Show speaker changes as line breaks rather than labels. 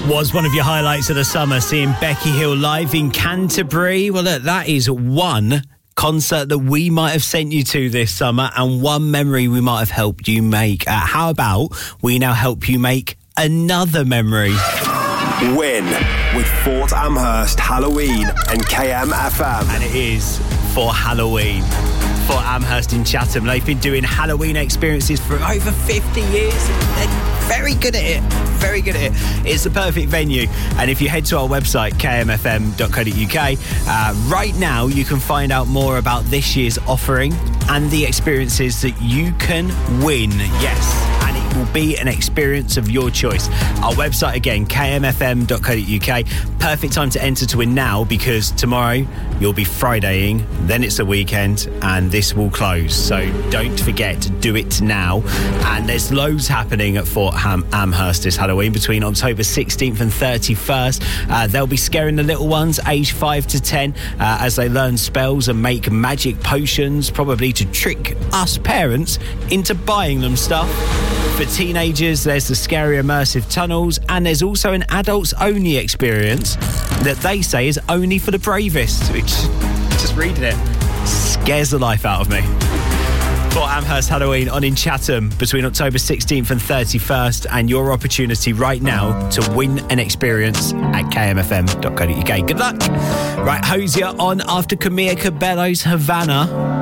Was one of your highlights of the summer seeing Becky Hill live in Canterbury? Well, look, that is one concert that we might have sent you to this summer and one memory we might have helped you make. How about we now help you make another memory?
Win with Fort Amherst Halloween and KMFM.
And it is for Halloween. Fort Amherst in Chatham. They've been doing Halloween experiences for over 50 years. They're very good at it. Very good at it. It's the perfect venue. And if you head to our website, kmfm.co.uk, right now you can find out more about this year's offering and the experiences that you can win. Yes. And it will be an experience of your choice. Our website again, kmfm.co.uk. Perfect time to enter to win now, because tomorrow you'll be Fridaying, then it's the weekend, and this will close. So don't forget to do it now. And there's loads happening at Fort Amherst this Halloween between October 16th and 31st. They'll be scaring the little ones aged 5 to 10 as they learn spells and make magic potions, probably to trick us parents into buying them stuff. For teenagers, there's the scary immersive tunnels, and there's also an adults-only experience that they say is only for the bravest, which, just reading it, scares the life out of me. Fort Amherst Halloween on in Chatham between October 16th and 31st, and your opportunity right now to win an experience at kmfm.co.uk. Good luck. Right, Hosier on after Camilla Cabello's Havana.